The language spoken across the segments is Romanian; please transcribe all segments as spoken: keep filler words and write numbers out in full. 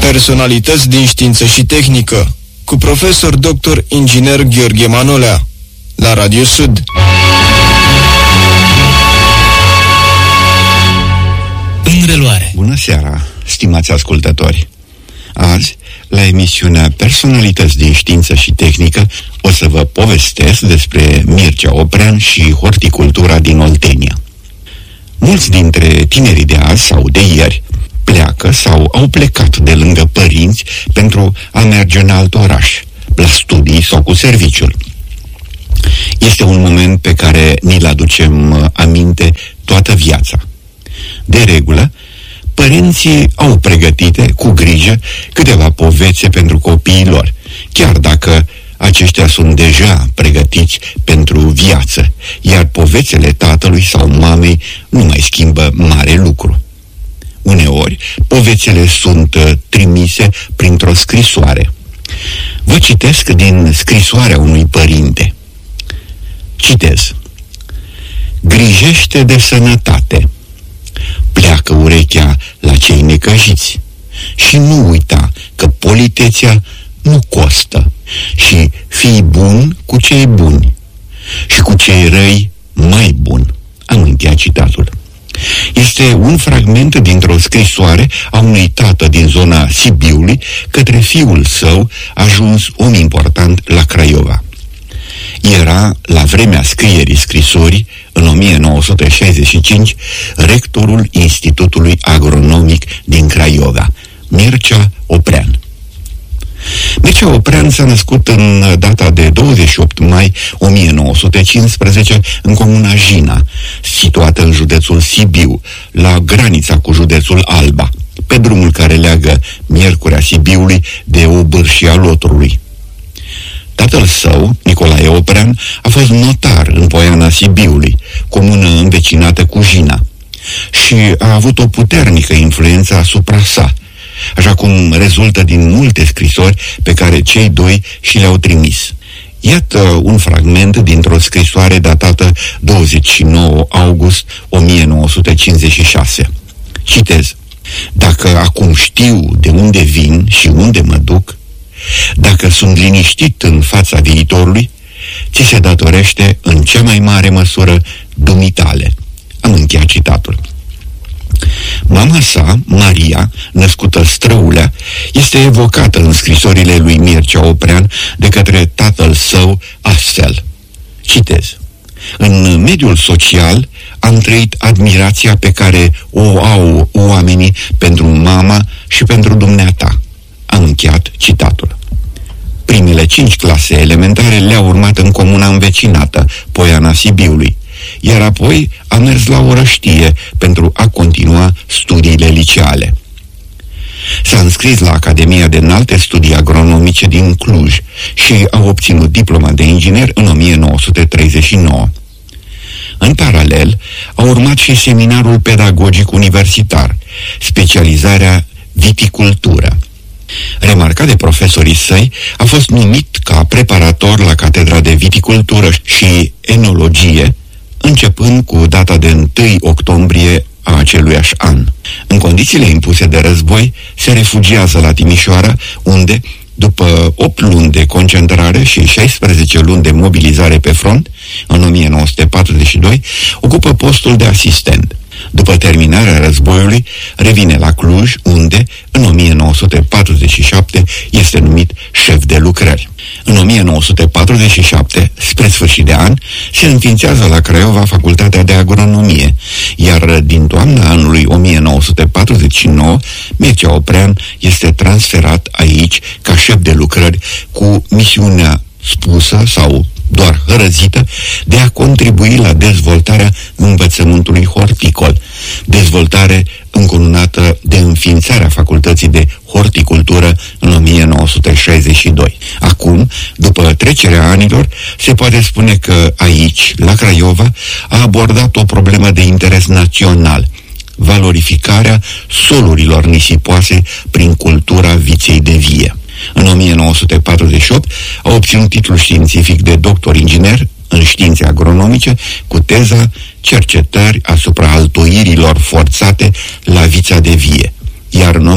Personalități din știință și tehnică, cu profesor doctor inginer Gheorghe Manolea, la Radio Sud. În reluare. Bună seara, stimați ascultători! Azi, la emisiunea Personalități din știință și tehnică, o să vă povestesc despre Mircea Oprean și horticultura din Oltenia. Mulți dintre tinerii de azi sau de ieri pleacă sau au plecat de lângă părinți pentru a merge în alt oraș, la studii sau cu serviciul. Este un moment pe care ni-l aducem aminte toată viața. De regulă, părinții au pregătite cu grijă câteva povețe pentru copiii lor, chiar dacă aceștia sunt deja pregătiți pentru viață, iar povețele tatălui sau mamei nu mai schimbă mare lucru. Uneori, povețele sunt trimise printr-o scrisoare. Vă citesc din scrisoarea unui părinte. Citez. Grijește de sănătate. Pleacă urechea la cei necăjiți și nu uita că politețea nu costă și fii bun cu cei buni și cu cei răi mai bun. Am încheiat citatul. Este un fragment dintr-o scrisoare a unui tată din zona Sibiului către fiul său, ajuns om important la Craiova. Era, la vremea scrierii scrisorii, în o mie nouă sute șaizeci și cinci, rectorul Institutului Agronomic din Craiova, Mircea Oprean. Mircea Oprean s-a născut în data de douăzeci și opt mai o mie nouă sute cincisprezece în comuna Jina, situată în județul Sibiu, la granița cu județul Alba, pe drumul care leagă Miercurea Sibiului de Obârșia Lotrului. Tatăl său, Nicolae Oprean, a fost notar în Poiana Sibiului, comună învecinată cu Jina, și a avut o puternică influență asupra sa, așa cum rezultă din multe scrisori pe care cei doi și le-au trimis. Iată un fragment dintr-o scrisoare datată douăzeci și nouă august o mie nouă sute cincizeci și șase. Citez. Dacă acum știu de unde vin și unde mă duc, dacă sunt liniștit în fața viitorului, ți se datorește în cea mai mare măsură dumitale. Am încheiat citatul. Mama sa, Maria, născută Străulea, este evocată în scrisorile lui Mircea Oprean de către tatăl său astfel. Citez. În mediul social am trăit admirația pe care o au oamenii pentru mama și pentru dumneata. Am încheiat citatul. Primele cinci clase elementare le-a urmat în comuna învecinată, Poiana Sibiului, iar apoi a mers la Orăștie pentru a continua studiile liceale. S-a înscris la Academia de Înalte Studii Agronomice din Cluj și a obținut diploma de inginer în o mie nouă sute treizeci și nouă. În paralel, a urmat și seminarul pedagogic universitar, specializarea viticultură. Remarcat de profesorii săi, a fost numit ca preparator la Catedra de Viticultură și Enologie, începând cu data de întâi octombrie a aceluiași an. În condițiile impuse de război, se refugiază la Timișoara, unde, după opt luni de concentrare și șaisprezece luni de mobilizare pe front, în o mie nouă sute patruzeci și doi, ocupă postul de asistent. După terminarea războiului, revine la Cluj, unde, în o mie nouă sute patruzeci și șapte, este numit șef de lucrări. În o mie nouă sute patruzeci și șapte, spre sfârșit de an, se înființează la Craiova Facultatea de Agronomie, iar din toamna anului o mie nouă sute patruzeci și nouă, Mircea Oprean este transferat aici ca șef de lucrări cu misiunea spusă sau doar hărăzită de a contribui la dezvoltarea învățământului horticol, dezvoltare încununată de înființarea Facultății de Horticultură în o mie nouă sute șaizeci și doi. Acum, după trecerea anilor, se poate spune că aici, la Craiova, a abordat o problemă de interes național, valorificarea solurilor nisipoase prin cultura viței de vie. În o mie nouă sute patruzeci și opt a obținut titlul științific de doctor inginer în științe agronomice cu teza Cercetări asupra altoirilor forțate la vița de vie, iar în o mie nouă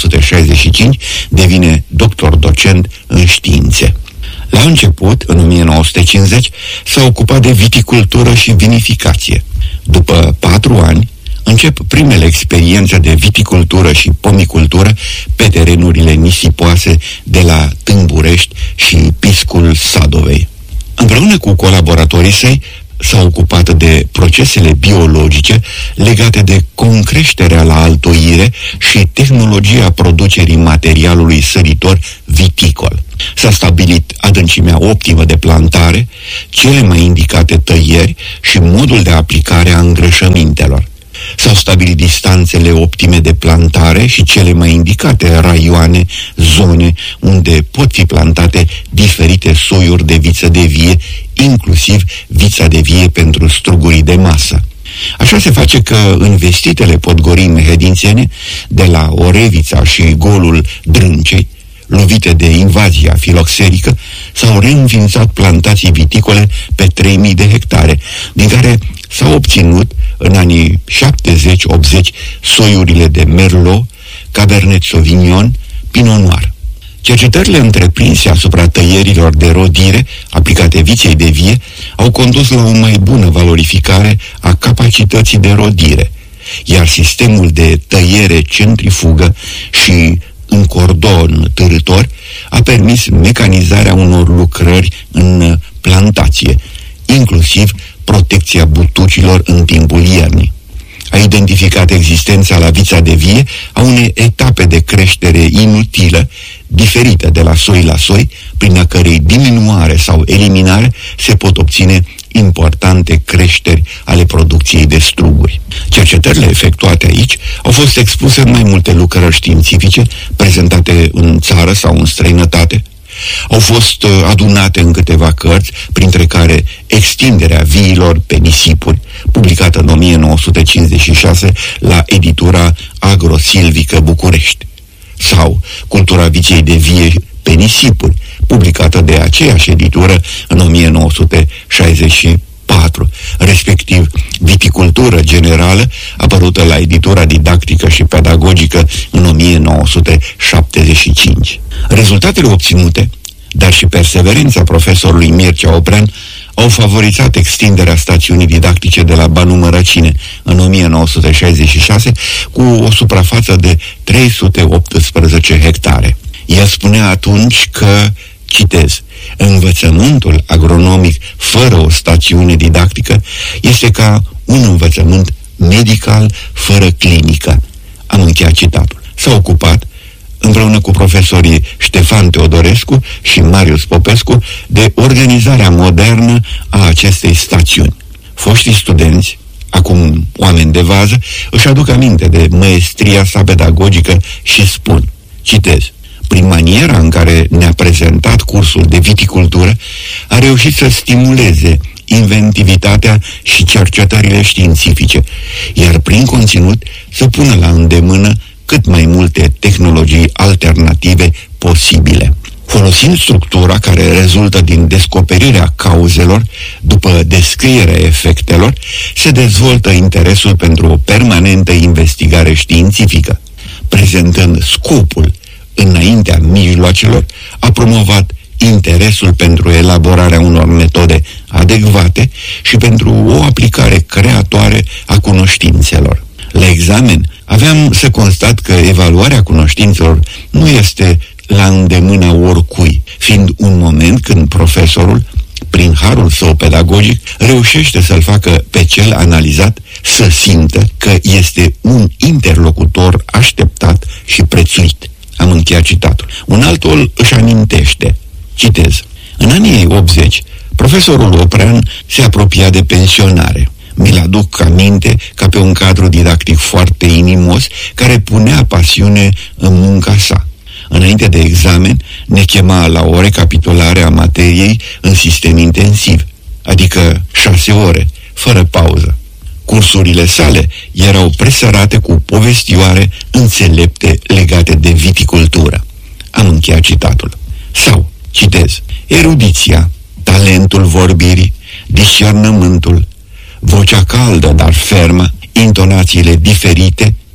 sute șaizeci și cinci devine doctor docent în științe. La început, în o mie nouă sute cincizeci, s-a ocupat de viticultură și vinificație. După patru ani, încep primele experiențe de viticultură și pomicultură pe terenurile nisipoase de la Tâmburești și Piscul Sadovei. Împreună cu colaboratorii săi, s-a ocupat de procesele biologice legate de concreșterea la altoire și tehnologia producerii materialului săritor viticol. S-a stabilit adâncimea optimă de plantare, cele mai indicate tăieri și modul de aplicare a îngrășămintelor. S-au stabilit distanțele optime de plantare și cele mai indicate raioane, zone unde pot fi plantate diferite soiuri de viță de vie, inclusiv vița de vie pentru strugurii de masă. Așa se face că în vestitele podgorii mehedințene, de la Orevița și golul Drâncei, lovite de invazia filoxerică, s-au reînființat plantații viticole pe trei mii de hectare, din care s-au obținut în anii șaptezeci optzeci soiurile de Merlot, Cabernet Sauvignon, Pinot Noir. Cercetările întreprinse asupra tăierilor de rodire aplicate viței de vie au condus la o mai bună valorificare a capacității de rodire, iar sistemul de tăiere centrifugă și în cordon târător a permis mecanizarea unor lucrări în plantație, inclusiv protecția butucilor în timpul iernii. A identificat existența la vița de vie a unei etape de creștere inutilă, diferită de la soi la soi, prin a cărei diminuare sau eliminare se pot obține importante creșteri ale producției de struguri. Cercetările efectuate aici au fost expuse în mai multe lucrări științifice, prezentate în țară sau în străinătate. Au fost adunate în câteva cărți, printre care Extinderea viilor pe nisipuri, publicată în o mie nouă sute cincizeci și șase la editura Agrosilvică București, sau Cultura vicei de vie pe nisipuri, publicată de aceeași editură în o mie nouă sute șaizeci și patru, respectiv Viticultură generală, apărută la editura Didactică și Pedagogică în o mie nouă sute șaptezeci și cinci. Rezultatele obținute, dar și perseverența profesorului Mircea Oprean, au favorizat extinderea stațiunii didactice de la Banul Mărăcine în o mie nouă sute șaizeci și șase cu o suprafață de trei sute optsprezece hectare. El spunea atunci că, citez, învățământul agronomic fără o stațiune didactică este ca un învățământ medical fără clinică. Am încheiat citatul. S-a ocupat, împreună cu profesorii Ștefan Teodorescu și Marius Popescu, de organizarea modernă a acestei stațiuni. Foștii studenți, acum oameni de vază, își aduc aminte de maestria sa pedagogică și spun, citez, prin maniera în care ne-a prezentat cursul de viticultură, a reușit să stimuleze inventivitatea și cercetările științifice, iar prin conținut să pună la îndemână cât mai multe tehnologii alternative posibile. Folosind structura care rezultă din descoperirea cauzelor, după descrierea efectelor, se dezvoltă interesul pentru o permanentă investigare științifică. Prezentând scopul înaintea mijloacelor, a promovat interesul pentru elaborarea unor metode adecvate și pentru o aplicare creatoare a cunoștințelor. La examen aveam să constat că evaluarea cunoștințelor nu este la îndemâna oricui, fiind un moment când profesorul, prin harul său pedagogic, reușește să-l facă pe cel analizat să simtă că este un interlocutor așteptat și prețuit. Am încheiat citatul. Un altul își amintește, citez, în anii optzeci, profesorul Oprean se apropia de pensionare. Mi-l aduc aminte ca pe un cadru didactic foarte inimos, care punea pasiune în munca sa. Înainte de examen, ne chema la o recapitulare a materiei în sistem intensiv, adică șase ore, fără pauză. Cursurile sale erau presărate cu povestioare înțelepte legate de viticultură. Am încheiat citatul. Sau, citez, erudiția, talentul vorbirii, discernământul, vocea caldă, dar fermă, intonațiile diferite,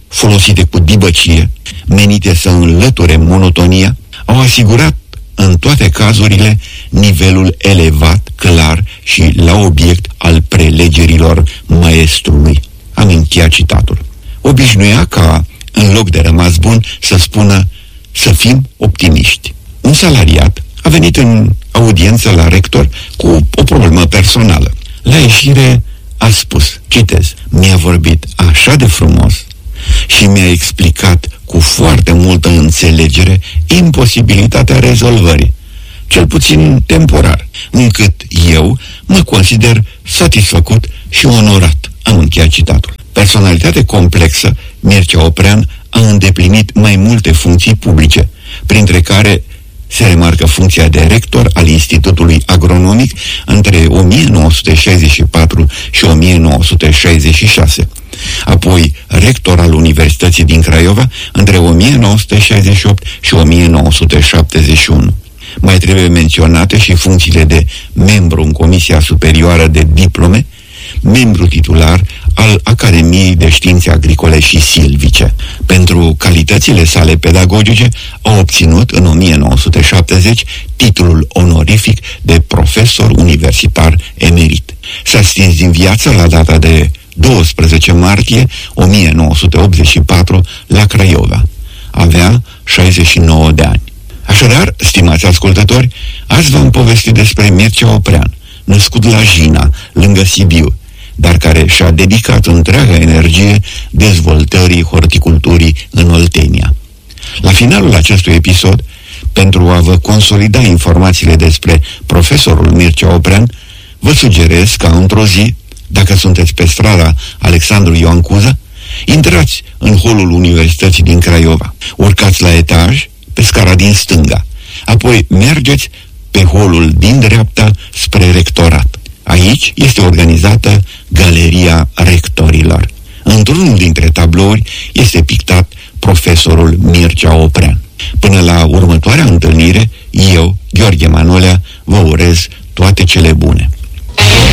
folosite cu dibăcie, menite să înlăture monotonia, au asigurat în toate cazurile nivelul elevat, clar și la obiect al prelegerilor maestrului. Am încheiat citatul. Obișnuia ca, în loc de rămas bun, să spună să fim optimiști. Un salariat a venit în audiență la rector cu o problemă personală. La ieșire a spus, citez, mi-a vorbit așa de frumos și mi-a explicat cu foarte multă înțelegere imposibilitatea rezolvării, cel puțin temporar, încât eu mă consider satisfăcut și onorat. Am încheiat citatul. Personalitate complexă, Mircea Oprean a îndeplinit mai multe funcții publice, printre care se remarcă funcția de rector al Institutului Agronomic între o mie nouă sute șaizeci și patru și o mie nouă sute șaizeci și șase, apoi rector al Universității din Craiova între o mie nouă sute șaizeci și opt și o mie nouă sute șaptezeci și unu. Mai trebuie menționate și funcțiile de membru în Comisia Superioară de Diplome, membru titular al Academiei de Științe Agricole și Silvice. Pentru calitățile sale pedagogice a obținut în o mie nouă sute șaptezeci titlul onorific de profesor universitar emerit. S-a stins din viață la data de doisprezece martie o mie nouă sute optzeci și patru la Craiova. Avea șaizeci și nouă de ani. Așadar, stimați ascultători, azi v-am povestit despre Mircea Oprean, născut la Jina, lângă Sibiu, dar care și-a dedicat întreaga energie dezvoltării horticulturii în Oltenia. La finalul acestui episod, pentru a vă consolida informațiile despre profesorul Mircea Oprean, vă sugerez ca într-o zi, dacă sunteți pe strada Alexandru Ioan Cuza, intrați în holul Universității din Craiova, urcați la etaj, pe scara din stânga, apoi mergeți pe holul din dreapta spre rectorat. Aici este organizată Galeria Rectorilor. Într-unul dintre tablouri este pictat profesorul Mircea Oprean. Până la următoarea întâlnire, eu, Gheorghe Manolea, vă urez toate cele bune.